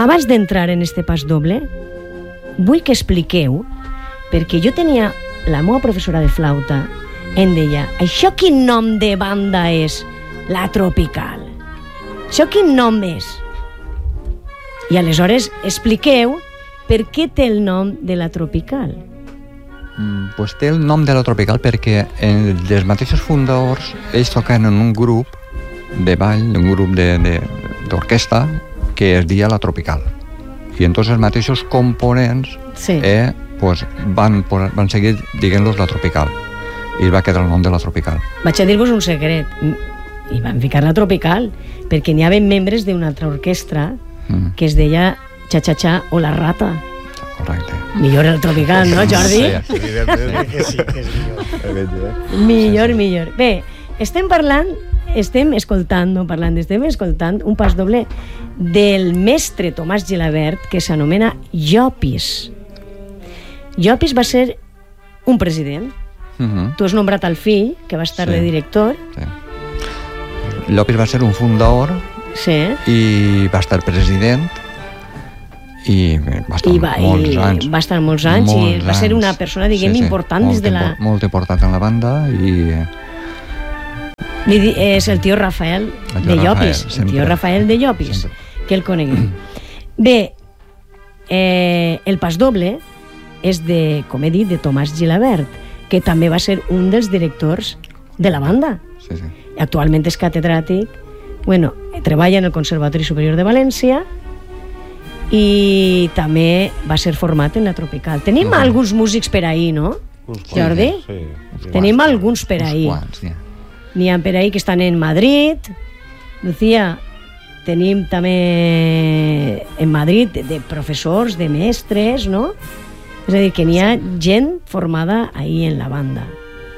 abans d'entrar en este pas doble, vull que expliqueu, perquè jo tenia la meva professora de flauta, em deia, això quin nom de banda és? La Tropical. Això quin nom és? I aleshores expliqueu per què té el nom de la Tropical. Pues té el nom de la Tropical perquè els mateixos fundadors ells toquen en un grup de ball, un grup d'orquestra que es deia la Tropical. I entonces els mateixos components pues van seguir dient-los la Tropical. I va quedar el nom de la Tropical. Vaig a dir-vos un secret. I van ficar la Tropical perquè n'hi havia membres d'una altra orquestra que es deia Cha-Cha-Cha o La Rata. Correcte. Millor el Tropical, no, Jordi? Sí, que és millor. Millor. Bé, estem escoltant un pas doble del mestre Tomàs Gilabert que s'anomena Llopis. Llopis va ser un president. Tu has nombrat el fill, que va estar de director. Sí. Llopis va ser un fundador i va estar president i va estar molts anys. Va estar molts anys i va ser una persona, important des de la... Molt important en la banda i... És el tio Rafael de Llopis. El tio Rafael de Llopis, que el coneguem. Bé, el pas doble és de, com he dit, de Tomàs Gilabert, que també va ser un dels directors de la banda. Sí. Actualment és catedràtic, treballa en el Conservatori Superior de València i també va ser format en la Tropical. Tenim alguns músics per ahí, no, Jordi? Sí. Tenim alguns per ahí. N'hi ha per ahí que estan en Madrid. Lucía, tenim també en Madrid de professors, de mestres, no? És a dir, que n'hi ha gent formada ahí en la banda.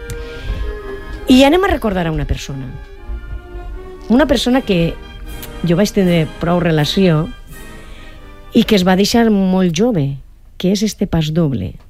I anem a recordar a una persona. Una persona que jo vaig tindre prou relació i que es va deixar molt jove, que és este pas doble.